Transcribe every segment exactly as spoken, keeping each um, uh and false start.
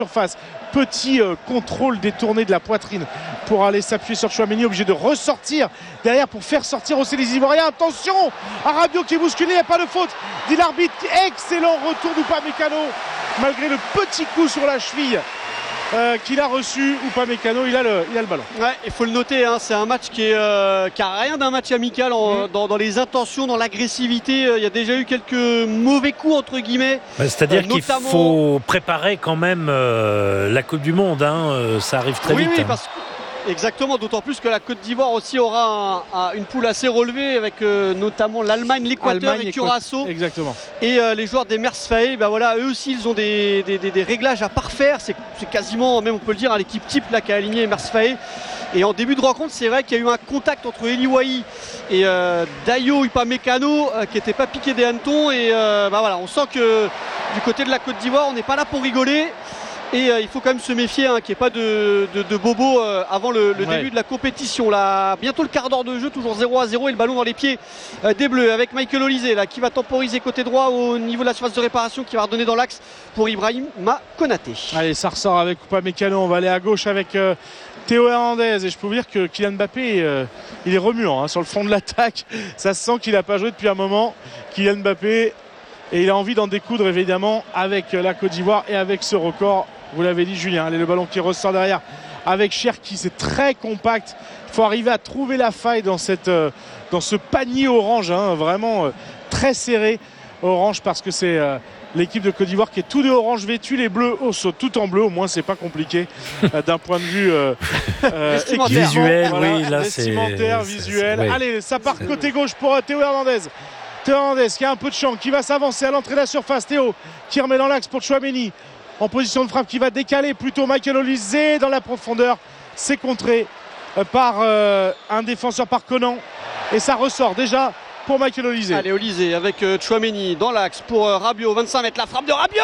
surface. Petit euh, contrôle détourné de la poitrine pour aller s'appuyer sur Tchouaméni, obligé de ressortir derrière pour faire sortir aussi les Ivoiriens. Attention à Rabiot qui est bousculé, il n'y a pas de faute, dit l'arbitre. Excellent retour d'Upamecano malgré le petit coup sur la cheville euh, qu'il a reçu. Upamecano, il a le, il a le ballon. Ouais, il faut le noter, hein, c'est un match qui est euh, qui a rien d'un match amical en, mmh. dans, dans les intentions, dans l'agressivité. Il y a déjà eu quelques mauvais coups entre guillemets. Bah, c'est-à-dire euh, qu'il faut préparer quand même euh, la Coupe du Monde. Hein, euh, ça arrive très oui, vite. Oui, hein. parce que exactement, d'autant plus que la Côte d'Ivoire aussi aura un, un, une poule assez relevée avec euh, notamment l'Allemagne, l'Équateur et Curaçao. Exactement. Et euh, les joueurs des Mersfae, ben voilà, eux aussi ils ont des, des, des, des réglages à parfaire. C'est, c'est quasiment, même on peut le dire, l'équipe type là qui a aligné Mersfae. Et en début de rencontre, c'est vrai qu'il y a eu un contact entre Eli Wahi et euh, Dayo Upamecano euh, qui n'était pas piqué des hannetons. Et euh, ben voilà, on sent que du côté de la Côte d'Ivoire, on n'est pas là pour rigoler. Et euh, il faut quand même se méfier hein, qu'il n'y ait pas de, de, de bobo euh, avant le, le ouais. début de la compétition. Là, bientôt le quart d'heure de jeu, toujours zéro à zéro et le ballon dans les pieds euh, des Bleus avec Michael Olise là, qui va temporiser côté droit au niveau de la surface de réparation, qui va redonner dans l'axe pour Ibrahima Konaté. Allez, ça ressort avec Upamecano. On va aller à gauche avec euh, Théo Hernandez. Et je peux vous dire que Kylian Mbappé, euh, il est remuant hein, sur le front de l'attaque. Ça se sent qu'il n'a pas joué depuis un moment. Kylian Mbappé, et il a envie d'en découdre évidemment avec la Côte d'Ivoire et avec ce record. Vous l'avez dit Julien, allez, le ballon qui ressort derrière avec Cherki, c'est très compact. Il faut arriver à trouver la faille dans, cette, euh, dans ce panier orange, hein, vraiment euh, très serré orange, parce que c'est euh, l'équipe de Côte d'Ivoire qui est tout de orange vêtu, les Bleus oh, sont tout en bleu, au moins c'est pas compliqué euh, d'un point de vue euh, euh, visuel, voilà, oui, là vestimentaire, c'est, visuel. c'est, c'est, allez, ça part côté gauche pour euh, Théo Hernandez. Théo Hernandez qui a un peu de champ, qui va s'avancer à l'entrée de la surface. Théo qui remet dans l'axe pour Tchouaméni. En position de frappe qui va décaler plutôt Michael Olise dans la profondeur. C'est contré par euh, un défenseur par Conan. Et ça ressort déjà pour Michael Olise. Allez, Olise avec euh, Tchouaméni dans l'axe pour euh, Rabiot. vingt-cinq mètres, la frappe de Rabiot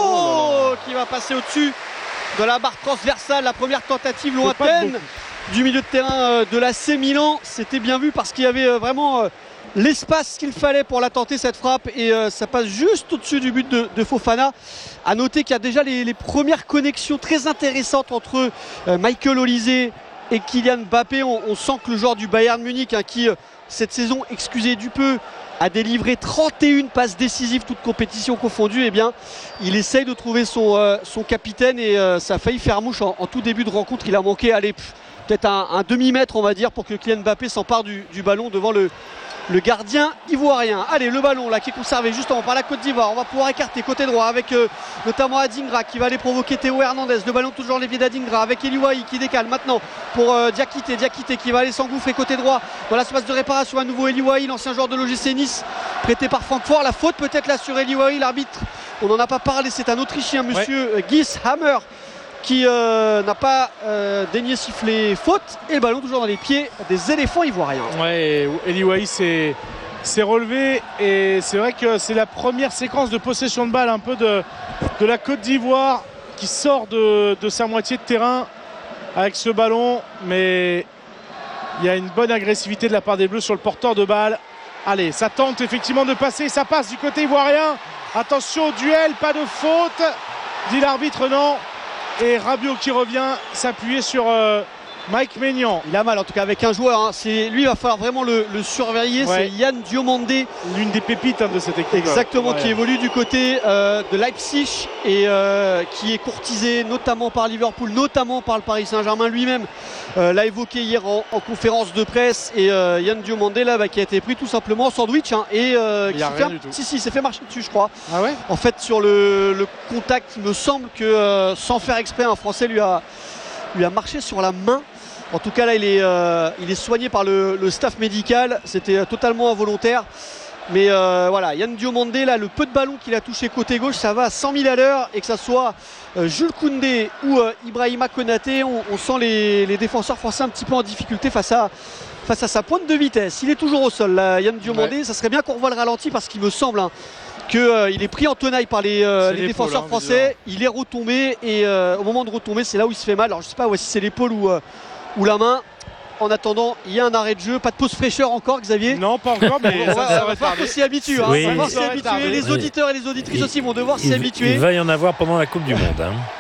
oh qui va passer au-dessus de la barre transversale. La première tentative lointaine du milieu de terrain euh, de l'A C Milan. C'était bien vu parce qu'il y avait euh, vraiment... Euh, l'espace qu'il fallait pour la tenter cette frappe, et euh, ça passe juste au-dessus du but de, de Fofana. À noter qu'il y a déjà les, les premières connexions très intéressantes entre euh, Michael Olise et Kylian Mbappé. On, on sent que le joueur du Bayern Munich hein, qui euh, cette saison, excusez du peu, a délivré trente et une passes décisives toutes compétitions confondues, eh bien il essaye de trouver son, euh, son capitaine, et euh, ça a failli faire mouche en, en tout début de rencontre. Il a manqué allez, pff, peut-être un, un demi-mètre on va dire pour que Kylian Mbappé s'empare du, du ballon devant le Le gardien ivoirien. Allez, le ballon là qui est conservé justement par la Côte d'Ivoire. On va pouvoir écarter côté droit avec euh, notamment Adingra qui va aller provoquer Théo Hernandez. Le ballon toujours dans les pieds d'Adingra avec Eli Wahi qui décale maintenant pour euh, Diakité. Diakité qui va aller s'engouffrer côté droit dans la surface de réparation. À nouveau Eli Wahi, l'ancien joueur de l'O G C Nice, prêté par Francfort. La faute peut-être là sur Eli Wahi. L'arbitre, on n'en a pas parlé, c'est un Autrichien, monsieur ouais. Guy Hammer, qui euh, n'a pas euh, daigné siffler faute, et le ballon toujours dans les pieds des éléphants ivoiriens. Ouais, Eli Wahi s'est, s'est relevé, et c'est vrai que c'est la première séquence de possession de balle un peu de, de la Côte d'Ivoire qui sort de, de sa moitié de terrain avec ce ballon, mais il y a une bonne agressivité de la part des Bleus sur le porteur de balle. Allez, ça tente effectivement de passer, ça passe du côté ivoirien. Attention au duel, pas de faute, dit l'arbitre, non. Et Rabiot qui revient s'appuyer sur euh, Mike Maignan. Il a mal en tout cas avec un joueur, hein. C'est, lui il va falloir vraiment le, le surveiller, ouais. C'est Yann Diomandé, l'une des pépites hein, de cette équipe. Exactement, ouais. Qui évolue du côté euh, de Leipzig et euh, qui est courtisé notamment par Liverpool, notamment par le Paris Saint-Germain lui-même. Euh, l'a évoqué hier en, en conférence de presse, et euh, Yann Diomandé là bah, qui a été pris tout simplement en sandwich hein, et euh, qui s'est fait, si, si, s'est fait marcher dessus je crois. Ah ouais. En fait sur le, le contact, il me semble que euh, sans faire exprès un Français lui a, lui a marché sur la main. En tout cas là il est, euh, il est soigné par le, le staff médical, c'était euh, totalement involontaire. Mais euh, voilà, Yann Diomandé, là, le peu de ballon qu'il a touché côté gauche, ça va à cent mille à l'heure, et que ça soit euh, Jules Koundé ou euh, Ibrahima Konaté, on, on sent les, les défenseurs français un petit peu en difficulté face à, face à sa pointe de vitesse. Il est toujours au sol, là, Yann Diomandé. Ouais. Ça serait bien qu'on revoie le ralenti parce qu'il me semble hein, qu'il euh, est pris en tenaille par les, euh, les défenseurs hein, français. Il est retombé, et euh, au moment de retomber, c'est là où il se fait mal. Alors je sais pas ouais, si c'est l'épaule ou, euh, ou la main. En attendant, il y a un arrêt de jeu, pas de pause fraîcheur encore, Xavier. Non, pas encore, mais on va, ça va falloir qu'on s'y habitue. Hein. Oui. On va s'y habituer. Les auditeurs et les auditrices il, aussi vont devoir il, s'y habituer. Il va y en avoir pendant la Coupe du Monde. Hein.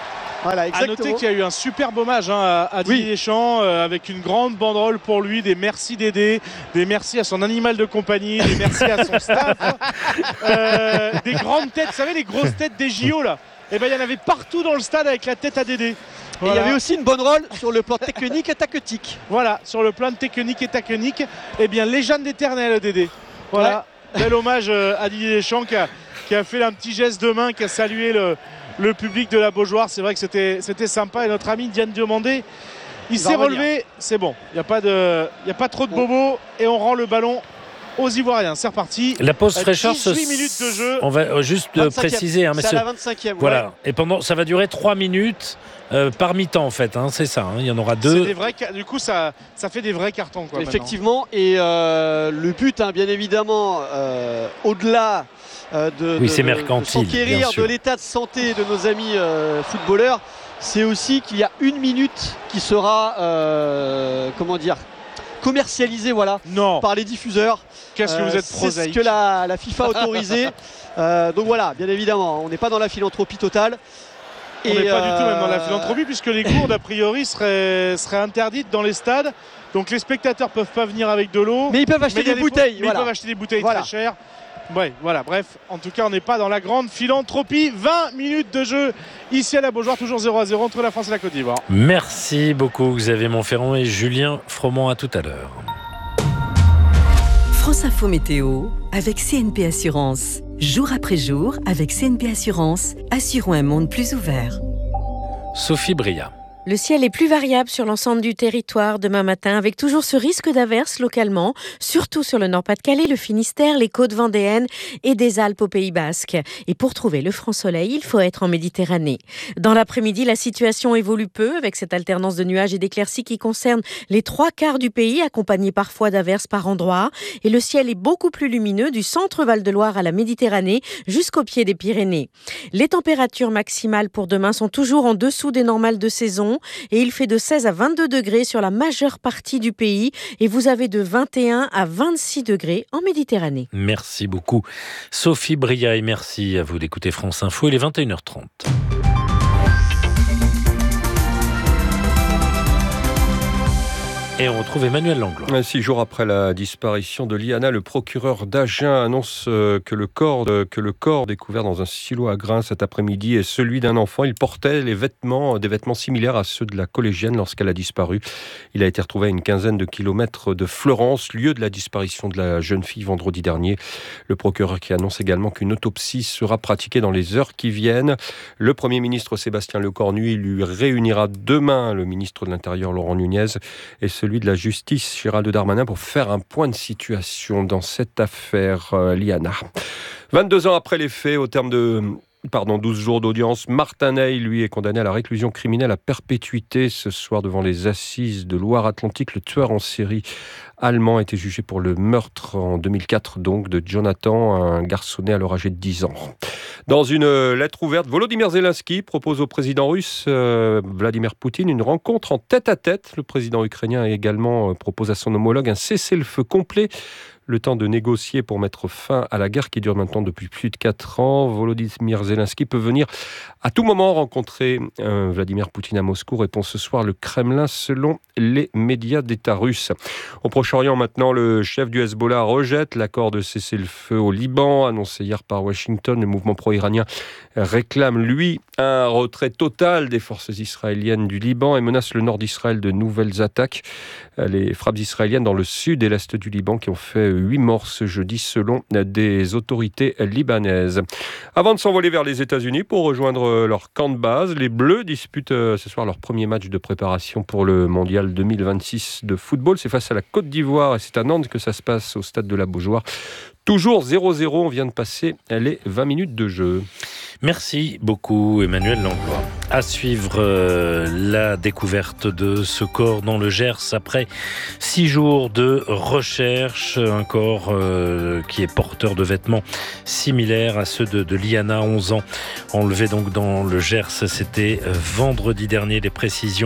Voilà, À exactement. noter qu'il y a eu un superbe hommage hein, à, à Didier Oui. Deschamps euh, avec une grande banderole pour lui, des merci Dédé, des merci à son animal de compagnie, des merci à son staff, euh, des grandes têtes, vous savez les grosses têtes des J O là. Et ben il y en avait partout dans le stade avec la tête à Dédé. Voilà. Et il y avait aussi une bonne rôle sur le plan technique et tactique. Voilà, sur le plan technique et taconique, eh bien légende éternelle Dédé. Voilà, ouais. Bel hommage euh, à Didier Deschamps qui a, qui a fait un petit geste de main, qui a salué le le public de la Beaujoire. C'est vrai que c'était, c'était sympa et notre ami Diane Diomandé il, il s'est relevé, c'est bon, il n'y a, a pas trop de bobos et on rend le ballon aux Ivoiriens. C'est reparti. La pause fraîcheur, dix-huit minutes de jeu. On va juste préciser hein, c'est à la vingt-cinquième. Voilà, ouais. Et pendant, ça va durer trois minutes euh, par mi-temps en fait, hein, c'est ça, hein, il y en aura deux. C'est des vrais, du coup ça, ça fait des vrais cartons quoi, effectivement, et euh, le but hein, bien évidemment euh, au-delà Euh, de, oui, de, c'est de, mercantile, de s'enquérir de l'état de santé de nos amis euh, footballeurs, c'est aussi qu'il y a une minute qui sera euh, comment dire commercialisée voilà, non. par les diffuseurs. Qu'est-ce que euh, vous êtes prosaïque. C'est ce que la, la FIFA a autorisé. euh, donc voilà, bien évidemment, on n'est pas dans la philanthropie totale. On n'est pas euh... du tout même dans la philanthropie puisque les gourdes a priori seraient, seraient interdites dans les stades. Donc les spectateurs peuvent pas venir avec de l'eau. Mais ils peuvent acheter des, des bouteilles. Mais voilà. ils peuvent acheter des bouteilles voilà. très chères. Ouais, voilà, bref, en tout cas on n'est pas dans la grande philanthropie. Vingt minutes de jeu ici à la Beaujoire, toujours zéro à zéro entre la France et la Côte d'Ivoire. Merci beaucoup Xavier Montferrand et Julien Froment, à tout à l'heure. France Info Météo avec C N P Assurance. Jour après jour avec C N P Assurance, assurons un monde plus ouvert. Sophie Bria. Le ciel est plus variable sur l'ensemble du territoire demain matin, avec toujours ce risque d'averse localement, surtout sur le Nord-Pas-de-Calais, le Finistère, les côtes vendéennes et des Alpes au Pays Basque. Et pour trouver le franc soleil, il faut être en Méditerranée. Dans l'après-midi, la situation évolue peu, avec cette alternance de nuages et d'éclaircies qui concerne les trois quarts du pays, accompagnée parfois d'averses par endroits. Et le ciel est beaucoup plus lumineux du centre Val-de-Loire à la Méditerranée jusqu'au pied des Pyrénées. Les températures maximales pour demain sont toujours en dessous des normales de saison. Et il fait de seize à vingt-deux degrés sur la majeure partie du pays et vous avez de vingt et un à vingt-six degrés en Méditerranée. Merci beaucoup Sophie Bria et merci à vous d'écouter France Info, il est vingt et une heures trente. Et on retrouve Emmanuel Langlois. Six jours après la disparition de Liana, le procureur d'Agen annonce que le corps, que le corps découvert dans un silo à grains cet après-midi est celui d'un enfant. Il portait les vêtements, des vêtements similaires à ceux de la collégienne lorsqu'elle a disparu. Il a été retrouvé à une quinzaine de kilomètres de Fleurance, lieu de la disparition de la jeune fille vendredi dernier. Le procureur qui annonce également qu'une autopsie sera pratiquée dans les heures qui viennent. Le Premier ministre Sébastien Lecornu lui réunira demain le ministre de l'Intérieur Laurent Nunez et celui de la Justice, Gérald Darmanin, pour faire un point de situation dans cette affaire euh, Liana. vingt-deux ans après les faits, au terme de pardon, douze jours d'audience, Martin Ney, lui, est condamné à la réclusion criminelle à perpétuité. Ce soir, devant les assises de Loire-Atlantique, le tueur en série allemand a été jugé pour le meurtre en deux mille quatre, donc, de Jonathan, un garçonnet alors âgé de dix ans. Dans une lettre ouverte, Volodymyr Zelensky propose au président russe euh, Vladimir Poutine une rencontre en tête-à-tête. Le président ukrainien également euh, propose à son homologue un cessez-le-feu complet, le temps de négocier pour mettre fin à la guerre qui dure maintenant depuis plus de quatre ans. Volodymyr Zelensky peut venir à tout moment rencontrer euh, Vladimir Poutine à Moscou, répond ce soir le Kremlin selon les médias d'État russes. Au Proche-Orient maintenant, le chef du Hezbollah rejette l'accord de cessez-le-feu au Liban, annoncé hier par Washington. Le mouvement pro-iranien réclame, lui, un retrait total des forces israéliennes du Liban et menace le nord d'Israël de nouvelles attaques. Les frappes israéliennes dans le sud et l'est du Liban qui ont fait huit morts ce jeudi selon des autorités libanaises. Avant de s'envoler vers les États-Unis pour rejoindre leur camp de base, les Bleus disputent ce soir leur premier match de préparation pour le mondial deux mille vingt-six de football. C'est face à la Côte d'Ivoire et c'est à Nantes que ça se passe au stade de la Beaujoire. Toujours zéro zéro, on vient de passer les vingt minutes de jeu. Merci beaucoup Emmanuel Langlois. À suivre euh, la découverte de ce corps dans le Gers après six jours de recherche. Un corps euh, qui est porteur de vêtements similaires à ceux de, de Liana, onze ans, enlevé donc dans le Gers. C'était vendredi dernier. Les précisions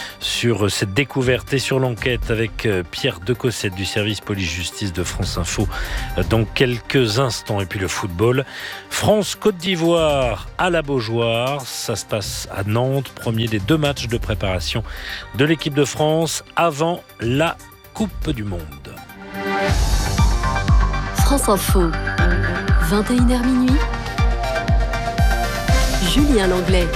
sur cette découverte et sur l'enquête avec Pierre Decossette du service police-justice de France Info dans quelques instants. Et puis le football, France-Côte d'Ivoire à la Beaujoire, ça se passe à Nantes, premier des deux matchs de préparation de l'équipe de France avant la Coupe du Monde. France Info, vingt et une heures minuit. Julien Langlais.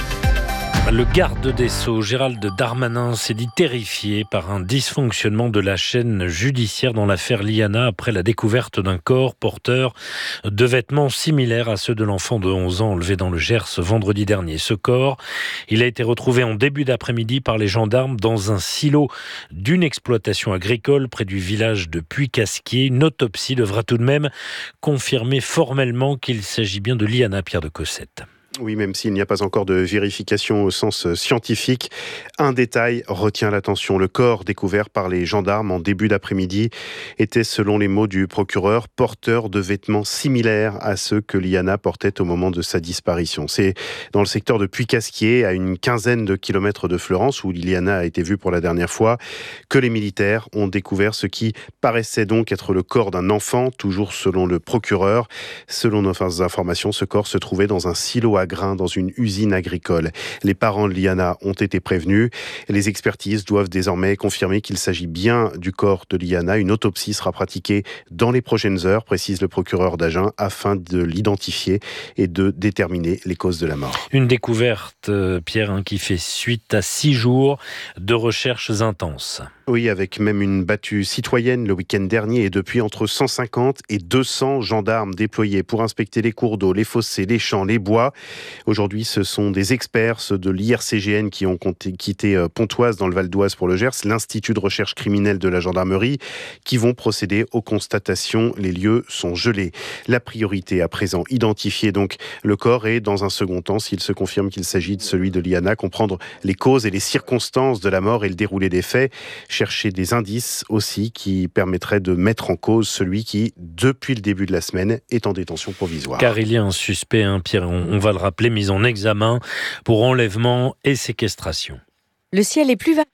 Le garde des Sceaux, Gérald Darmanin, s'est dit terrifié par un dysfonctionnement de la chaîne judiciaire dans l'affaire Liana après la découverte d'un corps porteur de vêtements similaires à ceux de l'enfant de onze ans enlevé dans le Gers vendredi dernier. Ce corps, il a été retrouvé en début d'après-midi par les gendarmes dans un silo d'une exploitation agricole près du village de Puy-Casquier. Une autopsie devra tout de même confirmer formellement qu'il s'agit bien de Liana, Pierre de Cossette. Oui, même s'il n'y a pas encore de vérification au sens scientifique, un détail retient l'attention. Le corps découvert par les gendarmes en début d'après-midi était, selon les mots du procureur, porteur de vêtements similaires à ceux que Liana portait au moment de sa disparition. C'est dans le secteur de Puy-Casquier, à une quinzaine de kilomètres de Fleurance, où Liana a été vue pour la dernière fois, que les militaires ont découvert ce qui paraissait donc être le corps d'un enfant, toujours selon le procureur. Selon nos informations, ce corps se trouvait dans un silo à grains dans une usine agricole. Les parents de Liana ont été prévenus. Les expertises doivent désormais confirmer qu'il s'agit bien du corps de Liana. Une autopsie sera pratiquée dans les prochaines heures, précise le procureur d'Agen, afin de l'identifier et de déterminer les causes de la mort. Une découverte, Pierre, hein, qui fait suite à six jours de recherches intenses. Oui, avec même une battue citoyenne le week-end dernier et depuis entre cent cinquante et deux cents gendarmes déployés pour inspecter les cours d'eau, les fossés, les champs, les bois. Aujourd'hui, ce sont des experts, ceux de l'I R C G N qui ont quitté Pontoise dans le Val d'Oise pour le Gers, l'Institut de recherche criminelle de la gendarmerie, qui vont procéder aux constatations. Les lieux sont gelés. La priorité à présent, identifier donc le corps et dans un second temps, s'il se confirme qu'il s'agit de celui de Liana, comprendre les causes et les circonstances de la mort et le déroulé des faits. Chercher des indices aussi qui permettraient de mettre en cause celui qui, depuis le début de la semaine, est en détention provisoire. Car il y a un suspect, hein, Pierre, on, on va le rappeler, mis en examen pour enlèvement et séquestration. Le ciel est plus variable.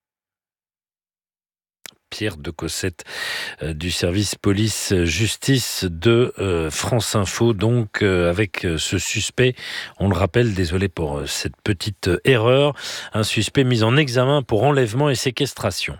Pierre de Cossette euh, du service police-justice de euh, France Info, donc euh, avec euh, ce suspect, on le rappelle, désolé pour euh, cette petite euh, erreur, un suspect mis en examen pour enlèvement et séquestration.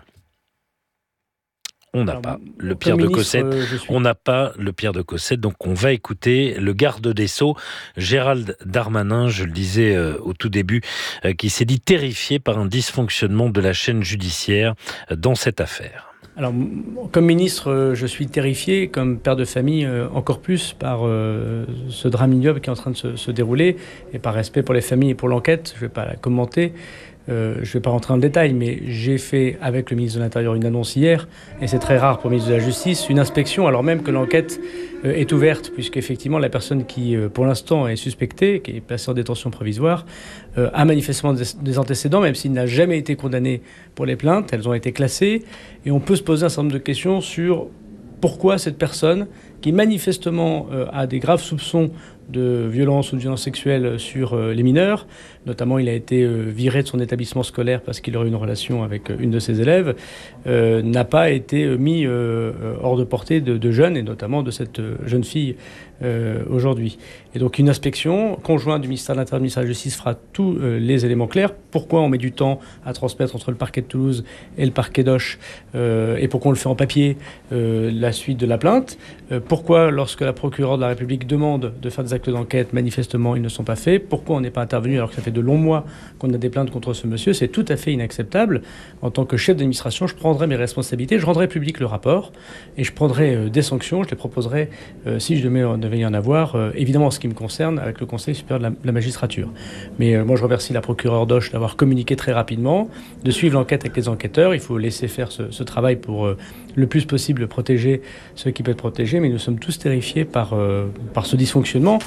On n'a pas le Pierre de Cossette, on n'a pas le Pierre de Cossette, donc on va écouter le garde des Sceaux, Gérald Darmanin, je le disais euh, au tout début, euh, qui s'est dit terrifié par un dysfonctionnement de la chaîne judiciaire euh, dans cette affaire. Alors, comme ministre, je suis terrifié, comme père de famille, encore plus par euh, ce drame ignoble qui est en train de se, se dérouler, et par respect pour les familles et pour l'enquête, je ne vais pas la commenter. Euh, je ne vais pas rentrer en détail, mais j'ai fait avec le ministre de l'Intérieur une annonce hier, et c'est très rare pour le ministre de la Justice, une inspection, alors même que l'enquête euh, est ouverte, puisqu'effectivement la personne qui, euh, pour l'instant, est suspectée, qui est placée en détention provisoire, euh, a manifestement des, des antécédents, même s'il n'a jamais été condamné pour les plaintes, elles ont été classées, et on peut se poser un certain nombre de questions sur pourquoi cette personne, qui manifestement euh, a des graves soupçons de violence ou de violence sexuelle sur euh, les mineurs. Notamment, il a été euh, viré de son établissement scolaire parce qu'il aurait eu une relation avec euh, une de ses élèves, euh, n'a pas été euh, mis euh, hors de portée de, de jeunes, et notamment de cette euh, jeune fille euh, aujourd'hui. Et donc, une inspection conjointe du ministère de l'Intérieur et du ministère de la Justice fera tous euh, les éléments clairs. Pourquoi on met du temps à transmettre entre le parquet de Toulouse et le parquet d'Auch, euh, et pourquoi on le fait en papier, euh, la suite de la plainte. Euh, pourquoi, lorsque la procureure de la République demande de faire des actes d'enquête, manifestement, ils ne sont pas faits. Pourquoi on n'est pas intervenu alors que ça fait de longs mois qu'on a des plaintes contre ce monsieur? C'est tout à fait inacceptable. En tant que chef d'administration, je prendrai mes responsabilités, je rendrai public le rapport et je prendrai euh, des sanctions. Je les proposerai, euh, si je devais y en avoir, euh, évidemment en ce qui me concerne, avec le Conseil supérieur de la, de la magistrature. Mais euh, moi, je remercie la procureure d'Auch d'avoir communiqué très rapidement, de suivre l'enquête avec les enquêteurs. Il faut laisser faire ce, ce travail pour euh, le plus possible protéger ceux qui peuvent être protégés, mais nous sommes tous terrifiés par, euh, par ce dysfonctionnement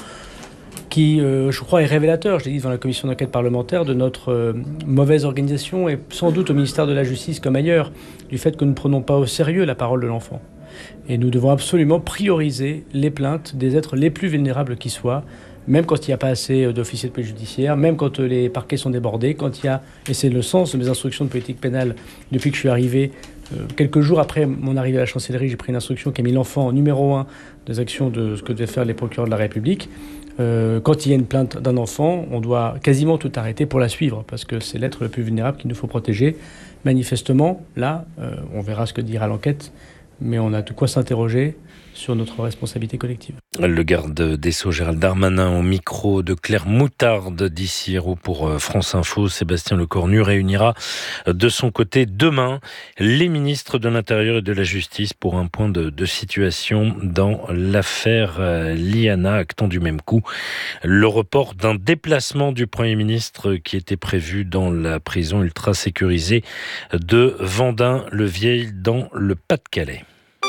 qui, euh, je crois, est révélateur, je l'ai dit devant la commission d'enquête parlementaire, de notre euh, mauvaise organisation et sans doute au ministère de la Justice comme ailleurs, du fait que nous ne prenons pas au sérieux la parole de l'enfant. Et nous devons absolument prioriser les plaintes des êtres les plus vulnérables qui soient, même quand il n'y a pas assez d'officiers de police judiciaire, même quand les parquets sont débordés, quand il y a, et c'est le sens de mes instructions de politique pénale depuis que je suis arrivé, euh, quelques jours après mon arrivée à la chancellerie, j'ai pris une instruction qui a mis l'enfant en numéro un des actions de ce que devaient faire les procureurs de la République. Euh, quand il y a une plainte d'un enfant, on doit quasiment tout arrêter pour la suivre, parce que c'est l'être le plus vulnérable qu'il nous faut protéger. Manifestement, là, euh, on verra ce que dira l'enquête, mais on a de quoi s'interroger sur notre responsabilité collective. Le garde des Sceaux Gérald Darmanin au micro de Claire Moutarde d'ici Hérault pour France Info. Sébastien Lecornu réunira de son côté demain les ministres de l'Intérieur et de la Justice pour un point de, de situation dans l'affaire Liana, actant du même coup le report d'un déplacement du Premier ministre qui était prévu dans la prison ultra sécurisée de Vendin-le-Vieil dans le Pas-de-Calais.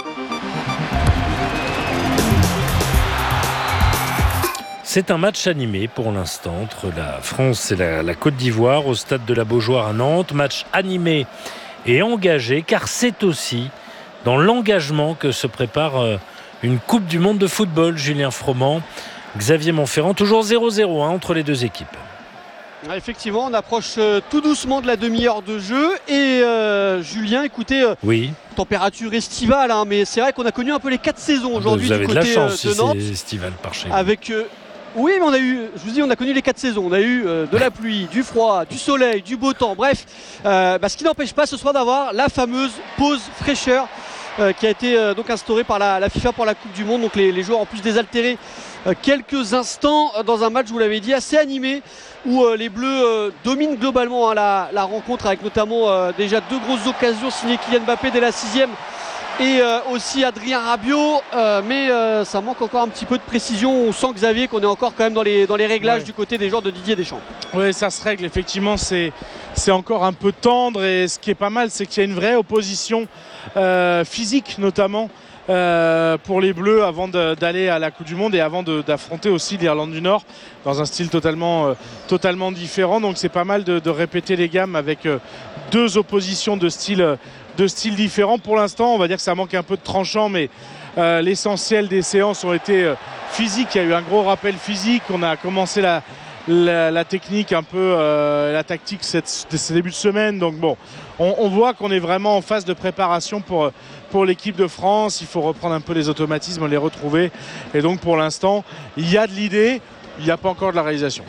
C'est un match animé pour l'instant entre la France et la, la Côte d'Ivoire au stade de la Beaujoire à Nantes. Match animé et engagé car c'est aussi dans l'engagement que se prépare une Coupe du Monde de football. Julien Froment, Xavier Montferrand, toujours zéro zéro hein, entre les deux équipes. Effectivement, on approche euh, tout doucement de la demi-heure de jeu et euh, Julien, écoutez, euh, oui. température estivale, hein, mais c'est vrai qu'on a connu un peu les quatre saisons aujourd'hui Vous avez du de côté la chance euh, de si Nantes. C'est estival par chez vous. Avec euh, oui, mais on a eu, je vous dis, on a connu les quatre saisons. On a eu euh, de la pluie, du froid, du soleil, du beau temps. Bref, euh, bah, ce qui n'empêche pas ce soir d'avoir la fameuse pause fraîcheur euh, qui a été euh, donc instaurée par la, la FIFA pour la Coupe du Monde. Donc les, les joueurs en plus désaltérés euh, quelques instants euh, dans un match, vous l'avez dit, assez animé où euh, les Bleus euh, dominent globalement hein, la, la rencontre avec notamment euh, déjà deux grosses occasions signées Kylian Mbappé dès la sixième. Et euh, aussi Adrien Rabiot, euh, mais euh, ça manque encore un petit peu de précision. On sent, Xavier, qu'on est encore quand même dans les, dans les réglages ouais. du côté des joueurs de Didier Deschamps. Oui, ça se règle. Effectivement, c'est, c'est encore un peu tendre. Et ce qui est pas mal, c'est qu'il y a une vraie opposition euh, physique, notamment euh, pour les Bleus, avant de, d'aller à la Coupe du Monde et avant de, d'affronter aussi l'Irlande du Nord dans un style totalement, euh, totalement différent. Donc c'est pas mal de, de répéter les gammes avec euh, deux oppositions de style euh, de styles différents. Pour l'instant, on va dire que ça manque un peu de tranchant, mais euh, l'essentiel des séances ont été euh, physiques. Il y a eu un gros rappel physique. On a commencé la, la, la technique, un peu euh, la tactique cette, ce début de semaine. Donc bon, on, on voit qu'on est vraiment en phase de préparation pour, pour l'équipe de France. Il faut reprendre un peu les automatismes, les retrouver. Et donc pour l'instant, il y a de l'idée. Il n'y a pas encore de la réalisation.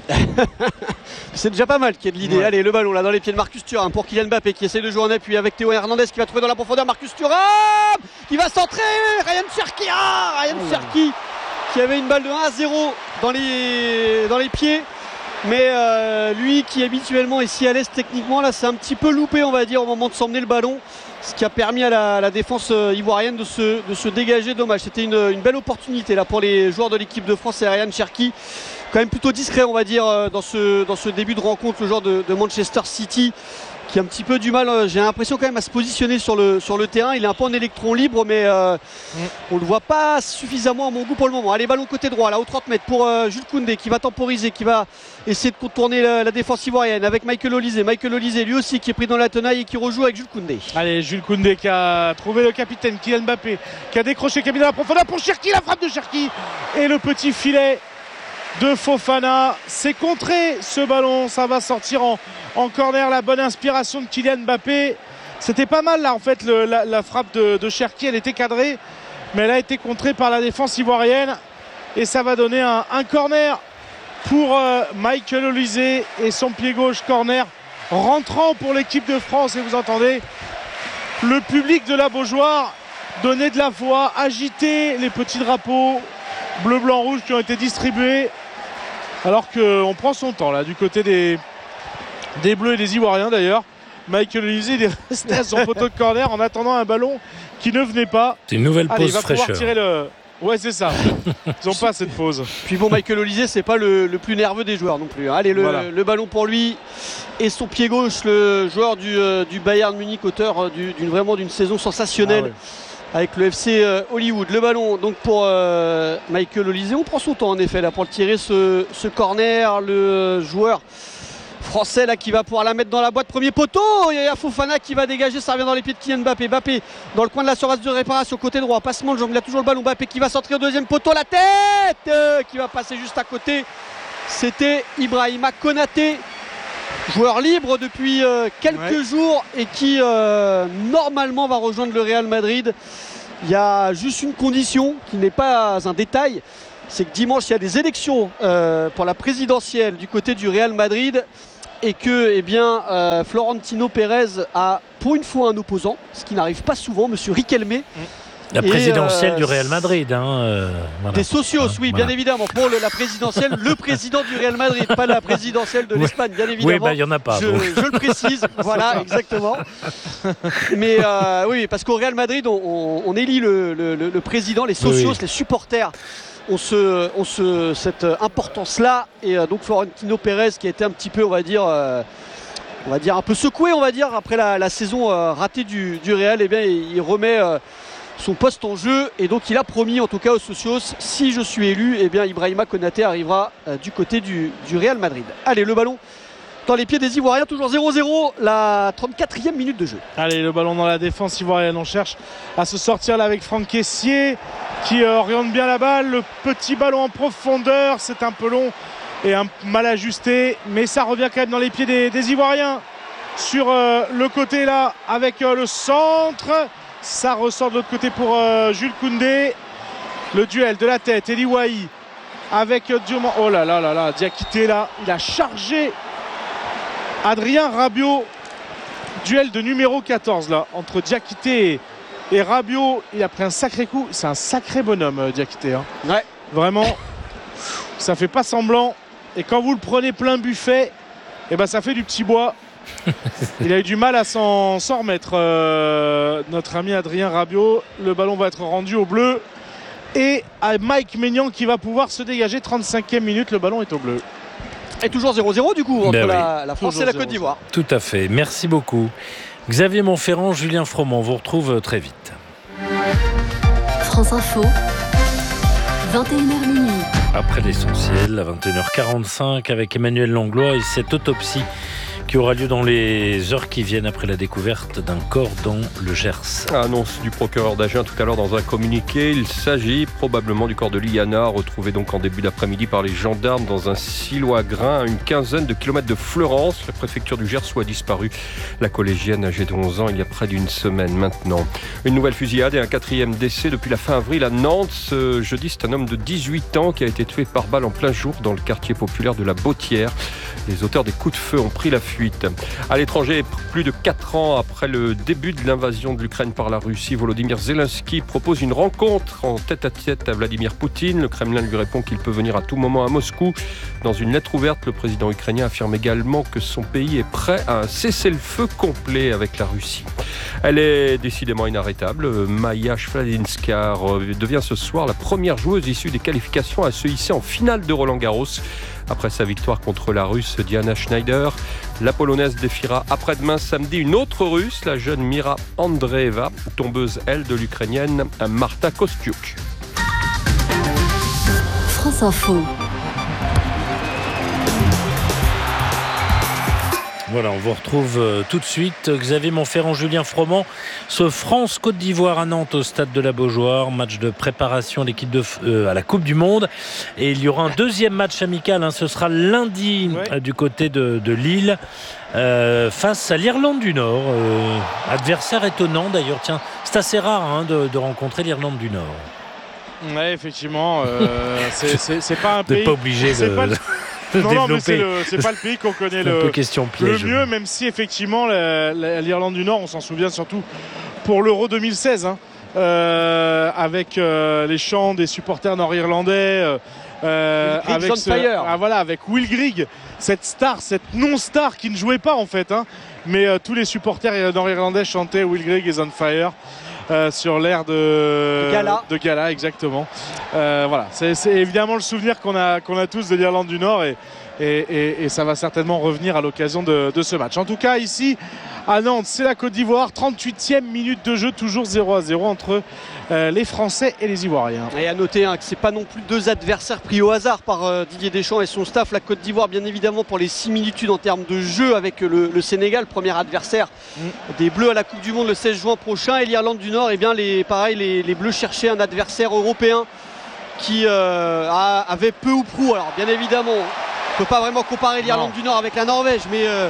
C'est déjà pas mal qu'il y ait de l'idée. Ouais. Allez, le ballon là dans les pieds de Marcus Thuram pour Kylian Mbappé qui essaie de jouer en appui avec Théo Hernandez qui va trouver dans la profondeur Marcus Thuram qui va centrer. Ryan Cherki, ah, Ryan oh Cherki qui avait une balle de un à zéro dans les, dans les pieds. Mais euh, lui qui habituellement est si à l'aise techniquement, là c'est un petit peu loupé on va dire au moment de s'emmener le ballon. Ce qui a permis à la, à la défense ivoirienne de se, de se dégager. Dommage, c'était une, une belle opportunité là pour les joueurs de l'équipe de France et Ryan Cherki. Quand même plutôt discret on va dire dans ce, dans ce début de rencontre, le joueur de, de Manchester City qui a un petit peu du mal, j'ai l'impression quand même à se positionner sur le, sur le terrain. Il est un peu en électron libre mais euh, mm. on le voit pas suffisamment à mon goût pour le moment. Allez, ballon côté droit là au trente mètres pour euh, Jules Koundé qui va temporiser, qui va essayer de contourner la, la défense ivoirienne avec Michael Olise. Michael Olise lui aussi qui est pris dans la tenaille et qui rejoue avec Jules Koundé. Allez, Jules Koundé qui a trouvé le capitaine Kylian Mbappé, qui a décroché, qui a mis dans la profondeur pour Cherki, la frappe de Cherki et le petit filet de Fofana. C'est contré ce ballon, ça va sortir en, en corner. La bonne inspiration de Kylian Mbappé. C'était pas mal là en fait le, la, la frappe de, de Cherki, elle était cadrée mais elle a été contrée par la défense ivoirienne et ça va donner un, un corner pour euh, Michael Olise et son pied gauche, corner rentrant pour l'équipe de France. Et vous entendez le public de la Beaujoire donner de la voix, agiter les petits drapeaux bleu, blanc, rouge qui ont été distribués alors qu'on prend son temps là du côté des, des Bleus et des Ivoiriens d'ailleurs. Michael Olise il est resté à son poteau de corner en attendant un ballon qui ne venait pas. C'est une nouvelle Allez, pause fraîcheur. Tirer le... Ouais, c'est ça. Ils n'ont pas cette pause. Puis bon, Michael Olise, c'est pas le, le plus nerveux des joueurs non plus. Allez, le, voilà. le ballon pour lui et son pied gauche, le joueur du, euh, du Bayern Munich, auteur du, d'une, vraiment d'une saison sensationnelle. Ah ouais. Avec le F C euh, Hollywood. Le ballon donc pour euh, Michael Olise. On prend son temps en effet là pour le tirer ce, ce corner. Le joueur français là qui va pouvoir la mettre dans la boîte. Premier poteau. Il y a Fofana qui va dégager. Ça revient dans les pieds de Kylian Mbappé. Mbappé dans le coin de la surface de réparation côté droit. Passement de jambe. Il a toujours le ballon. Mbappé qui va centrer au deuxième poteau. La tête euh, qui va passer juste à côté. C'était Ibrahima Konaté. Joueur libre depuis euh, quelques ouais. jours et qui euh, normalement va rejoindre le Real Madrid. Il y a juste une condition qui n'est pas un détail, c'est que dimanche il y a des élections euh, pour la présidentielle du côté du Real Madrid et que eh bien, euh, Florentino Pérez a pour une fois un opposant, ce qui n'arrive pas souvent, monsieur Riquelme. Mmh. La présidentielle euh, du Real Madrid. Hein, euh, voilà. Des socios, ah, oui, voilà. bien évidemment. Pour le, la présidentielle, le président du Real Madrid, pas la présidentielle de l'Espagne, bien évidemment. Oui, bah, il n'y en a pas. Je, je le précise, voilà, exactement. Mais euh, oui, parce qu'au Real Madrid, on, on, on élit le, le, le, le président, les socios, oui. les supporters. On se, on se, cette importance-là. Et euh, donc Florentino Pérez, qui a été un petit peu, on va dire... Euh, on va dire un peu secoué, on va dire, après la, la saison euh, ratée du, du Real, eh bien, il, il remet... Euh, son poste en jeu et donc il a promis en tout cas aux socios, si je suis élu, eh bien Ibrahima Konaté arrivera euh, du côté du, du Real Madrid. Allez, le ballon dans les pieds des Ivoiriens, toujours zéro zéro, la trente-quatrième minute de jeu. Allez, le ballon dans la défense ivoirienne, on cherche à se sortir là avec Franck Kessié qui euh, oriente bien la balle, le petit ballon en profondeur, c'est un peu long et un mal ajusté, mais ça revient quand même dans les pieds des, des Ivoiriens sur euh, le côté là avec euh, le centre. Ça ressort de l'autre côté pour euh, Jules Koundé. Le duel de la tête, Eli Wahi avec euh, Diomand. Oh là là là là, Diakité là, il a chargé Adrien Rabiot. Duel de numéro quatorze là, entre Diakité et, et Rabiot. Il a pris un sacré coup. C'est un sacré bonhomme, euh, Diakité. Hein. Ouais. Vraiment, ça fait pas semblant. Et quand vous le prenez plein buffet, eh ben ça fait du petit bois. Il a eu du mal à s'en, s'en remettre, euh, notre ami Adrien Rabiot. Le ballon va être rendu au bleu et à Mike Maignan qui va pouvoir se dégager. Trente-cinquième minute, le ballon est au bleu. Et toujours zéro zéro du coup entre ben la, oui. la France toujours et la Côte d'Ivoire. Tout à fait, merci beaucoup Xavier Montferrand, Julien Froment, on vous retrouve très vite. France Info, vingt et une heures minuit. Après l'essentiel, à vingt et une heures quarante-cinq avec Emmanuel Langlois et cette autopsie qui aura lieu dans les heures qui viennent après la découverte d'un corps dans le Gers. Annonce du procureur d'Agen tout à l'heure dans un communiqué. Il s'agit probablement du corps de Liana, retrouvé donc en début d'après-midi par les gendarmes dans un silo à grains à une quinzaine de kilomètres de Fleurance. La préfecture du Gers où a disparu la collégienne âgée de onze ans il y a près d'une semaine maintenant. Une nouvelle fusillade et un quatrième décès depuis la fin avril à Nantes. Ce jeudi, c'est un homme de dix-huit ans qui a été tué par balle en plein jour dans le quartier populaire de la Bautière. Les auteurs des coups de feu ont pris la fuite. À l'étranger, plus de quatre ans après le début de l'invasion de l'Ukraine par la Russie, Volodymyr Zelensky propose une rencontre en tête-à-tête à Vladimir Poutine. Le Kremlin lui répond qu'il peut venir à tout moment à Moscou. Dans une lettre ouverte, le président ukrainien affirme également que son pays est prêt à un cessez-le-feu complet avec la Russie. Elle est décidément inarrêtable. Maja Swiatek devient ce soir la première joueuse issue des qualifications à se hisser en finale de Roland-Garros. Après sa victoire contre la Russe Diana Schneider, la Polonaise défiera après-demain samedi une autre Russe, la jeune Mira Andreeva, tombeuse elle de l'Ukrainienne Marta Kostyuk. France Info. Voilà, on vous retrouve euh, tout de suite. Xavier Montferrand, Julien Froment. Ce France-Côte d'Ivoire à Nantes au stade de la Beaujoire. Match de préparation d'équipe de, euh, à la Coupe du Monde. Et il y aura un deuxième match amical. Hein, ce sera lundi ouais. euh, du côté de, de Lille. Euh, face à l'Irlande du Nord. Euh, adversaire étonnant d'ailleurs. Tiens, c'est assez rare hein, de, de rencontrer l'Irlande du Nord. Oui, effectivement. Euh, c'est, c'est, c'est pas un pays... pas obligé de... Pas le... Non, non, mais c'est, le, c'est pas le pays qu'on connaît le, le mieux, même si effectivement la, la, l'Irlande du Nord, on s'en souvient surtout pour l'Euro deux mille seize, hein, euh, avec euh, les chants des supporters nord-irlandais, euh, avec, ce, ah, voilà, avec Will Grigg, cette star, cette non-star qui ne jouait pas en fait, hein, mais euh, tous les supporters nord-irlandais chantaient Will Grigg is on fire. Euh, sur l'air de, de Gala, de Gala exactement. Euh, voilà, c'est, c'est évidemment le souvenir qu'on a, qu'on a tous de l'Irlande du Nord et, et, et, et ça va certainement revenir à l'occasion de, de ce match. En tout cas, ici à Nantes, c'est la Côte d'Ivoire. trente-huitième minute de jeu, toujours zéro à zéro entre euh, les Français et les Ivoiriens. Et à noter hein, que ce n'est pas non plus deux adversaires pris au hasard par euh, Didier Deschamps et son staff. La Côte d'Ivoire, bien évidemment, pour les similitudes en termes de jeu avec le, le Sénégal, premier adversaire mmh. des Bleus à la Coupe du Monde le seize juin prochain. Et l'Irlande du Nord, eh bien, les, pareil, les, les Bleus cherchaient un adversaire européen qui euh, a, avait peu ou prou. Alors, bien évidemment, on ne peut pas vraiment comparer l'Irlande non. du Nord avec la Norvège, mais... Euh,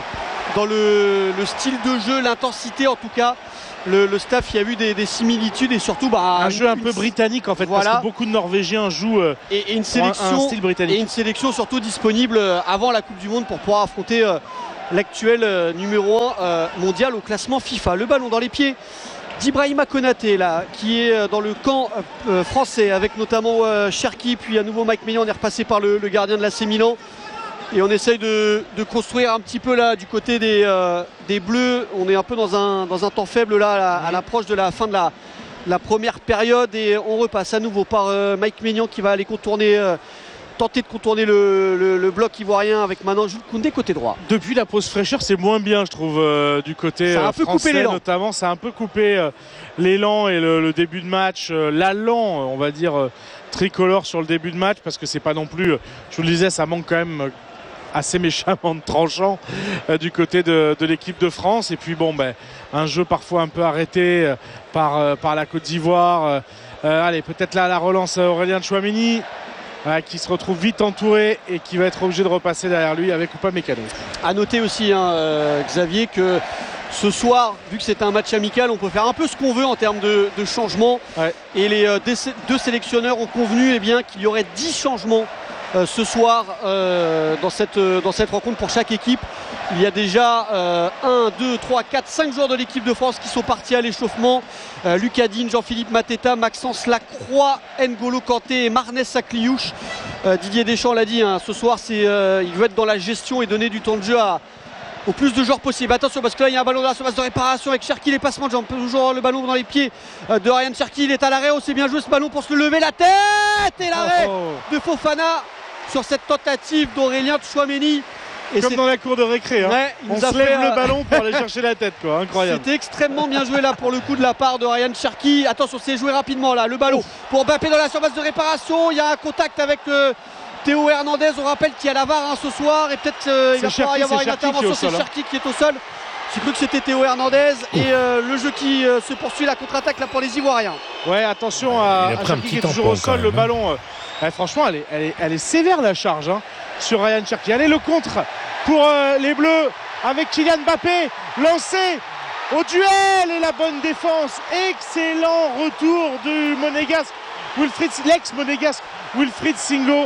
dans le, le style de jeu, l'intensité en tout cas. Le, le staff y a vu des, des similitudes et surtout bah, un une, jeu un une, peu britannique en fait, voilà. Parce que beaucoup de Norvégiens jouent euh, et, et une sélection un, un style britannique. et une sélection surtout disponible avant la Coupe du Monde pour pouvoir affronter euh, l'actuel euh, numéro un euh, mondial au classement FIFA. Le ballon dans les pieds d'Ibrahima Konaté là, qui est dans le camp euh, français avec notamment euh, Cherki, puis à nouveau Mike Maignan. On est repassé par le, le gardien de l'A C Milan. Et on essaye de, de construire un petit peu là du côté des, euh, des Bleus. On est un peu dans un, dans un temps faible là à, la, à l'approche de la fin de la, la première période. Et on repasse à nouveau par euh, Mike Maignan qui va aller contourner, euh, tenter de contourner le, le, le bloc ivoirien avec maintenant Jules Koundé côté droit. Depuis la pause fraîcheur, c'est moins bien je trouve euh, du côté ça a un euh, peu français coupé l'élan. Notamment. Ça a un peu coupé euh, l'élan et le, le début de match. Euh, l'allant, on va dire, euh, tricolore sur le début de match parce que c'est pas non plus, euh, je vous le disais, ça manque quand même... Euh, assez méchamment de tranchant euh, du côté de, de l'équipe de France. Et puis bon ben un jeu parfois un peu arrêté euh, par, euh, par la Côte d'Ivoire. Euh, euh, allez, peut-être là la relance à Aurélien Tchouaméni euh, qui se retrouve vite entouré et qui va être obligé de repasser derrière lui avec Upamecano. À noter aussi hein, euh, Xavier que ce soir, vu que c'est un match amical, on peut faire un peu ce qu'on veut en termes de, de changements. Ouais. Et les euh, deux sélectionneurs ont convenu eh bien, qu'il y aurait dix changements Euh, ce soir euh, dans, cette, euh, dans cette rencontre pour chaque équipe. Il y a déjà euh, un, deux, trois, quatre, cinq joueurs de l'équipe de France qui sont partis à l'échauffement. euh, Lucas Digne, Jean-Philippe Mateta, Maxence Lacroix, N'Golo Kanté et Marnès Sakliouche. euh, Didier Deschamps l'a dit hein, ce soir c'est, euh, il veut être dans la gestion et donner du temps de jeu à, au plus de joueurs possible. Attention parce que là il y a un ballon dans la surface de réparation avec Cherki, les passements de jambes, toujours le ballon dans les pieds de Ryan Cherki. Il est à l'arrêt, oh, c'est bien joué ce ballon pour se lever la tête et l'arrêt oh, oh. de Fofana sur cette tentative d'Aurélien Tchouaméni. Et comme c'est... dans la cour de récré, hein. Ouais, on se lève fait, le ballon pour aller chercher la tête, quoi. Incroyable. C'était extrêmement bien joué là pour le coup de la part de Ryan Cherki. Attention, c'est joué rapidement là, le ballon oh. pour Mbappé dans la surface de réparation. Il y a un contact avec euh, Théo Hernandez. On rappelle qu'il y a la V A R hein, ce soir et peut-être euh, il va falloir y avoir une intervention. C'est Cherki qui est au sol. J'ai cru que c'était Théo Hernandez et euh, le jeu qui euh, se poursuit, la contre-attaque là pour les Ivoiriens. Ouais, attention à, à Cherki qui est toujours au sol, le ballon. Euh, Ouais, franchement, elle est, elle, est, elle est sévère la charge hein, sur Ryan Cherki. Allez, le contre pour euh, les Bleus avec Kylian Mbappé lancé au duel et la bonne défense. Excellent retour du monégasque Wilfried, l'ex-monégasque Wilfried Singo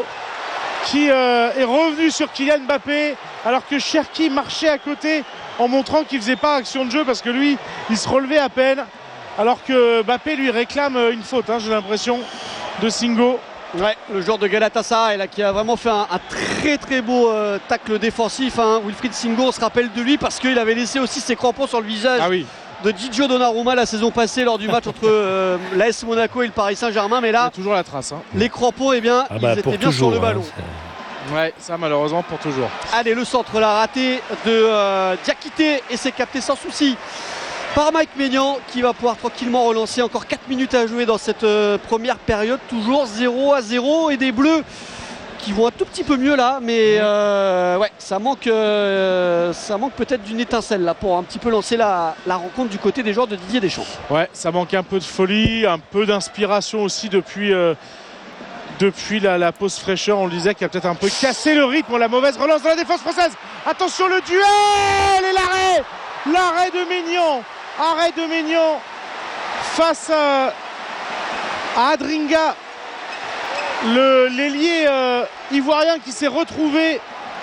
qui euh, est revenu sur Kylian Mbappé alors que Cherki marchait à côté en montrant qu'il ne faisait pas action de jeu parce que lui, il se relevait à peine alors que Mbappé lui réclame une faute, hein, j'ai l'impression, de Singo. Ouais, le joueur de Galatasaray là, qui a vraiment fait un, un très très beau euh, tacle défensif hein. Wilfried Singo, on se rappelle de lui parce qu'il avait laissé aussi ses crampons sur le visage ah oui. de Gigio Donnarumma la saison passée lors du match entre euh, l'A S Monaco et le Paris Saint-Germain. Mais là, il y a toujours la trace hein. Les crampons, eh bien, ah bah, ils étaient bien toujours, sur le ballon hein, ouais, ça malheureusement pour toujours. Allez, le centre là raté de euh, Diakité et c'est capté sans souci par Mike Maignan qui va pouvoir tranquillement relancer. Encore quatre minutes à jouer dans cette euh, première période, toujours zéro à zéro et des Bleus qui vont un tout petit peu mieux là, mais euh, ouais, ça manque, euh, ça manque peut-être d'une étincelle là pour un petit peu lancer la, la rencontre du côté des joueurs de Didier Deschamps. Ouais, ça manque un peu de folie, un peu d'inspiration aussi depuis, euh, depuis la, la pause fraîcheur. On le disait qu'il a peut-être un peu cassé le rythme. La mauvaise relance de la défense française. Attention le duel et l'arrêt, l'arrêt de Maignan. Arrêt de Maignan face à, à Adringa, le, l'ailier euh, ivoirien qui s'est retrouvé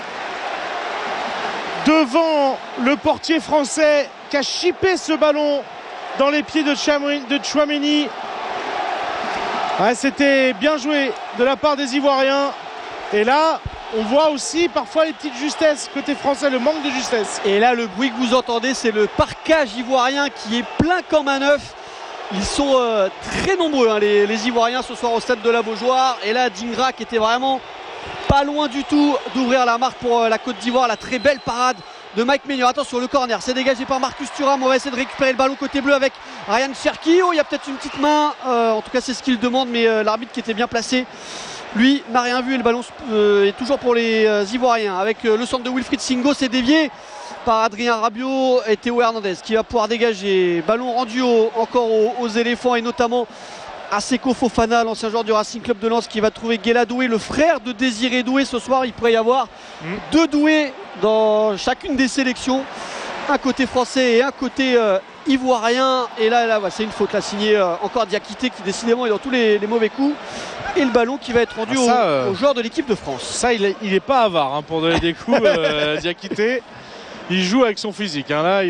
devant le portier français qui a chippé ce ballon dans les pieds de Tchouaméni. Ouais, c'était bien joué de la part des Ivoiriens. Et là, on voit aussi parfois les petites justesses côté français, le manque de justesse. Et là, le bruit que vous entendez, c'est le parquage ivoirien qui est plein comme un œuf. Ils sont euh, très nombreux, hein, les, les Ivoiriens, ce soir au stade de la Beaujoire. Et là, Dingra qui était vraiment pas loin du tout d'ouvrir la marque pour euh, la Côte d'Ivoire. La très belle parade de Mike Maignan. Attention, le corner, c'est dégagé par Marcus Thuram. On va essayer de récupérer le ballon côté bleu avec Ryan Cherki. Oh, il y a peut-être une petite main. Euh, en tout cas, c'est ce qu'il demande, mais euh, l'arbitre qui était bien placé, lui, n'a rien vu et le ballon euh, est toujours pour les euh, Ivoiriens. Avec euh, le centre de Wilfried Singo, c'est dévié par Adrien Rabiot et Théo Hernandez qui va pouvoir dégager. Ballon rendu au, encore aux, aux éléphants et notamment Aseko Fofana, l'ancien joueur du Racing Club de Lens, qui va trouver Guéla Doué, le frère de Désiré Doué. Ce soir, il pourrait y avoir mmh. deux Doué dans chacune des sélections. Un côté français et un côté euh, ivoirien. Et là, là ouais, c'est une faute là, signée euh, encore Diakité, qui décidément est dans tous les, les mauvais coups. Et le ballon qui va être rendu ah, ça, aux, euh, aux joueurs de l'équipe de France. Ça, il est, il est pas avare hein, pour donner des coups, euh, Diakité. Il joue avec son physique. Hein, là, il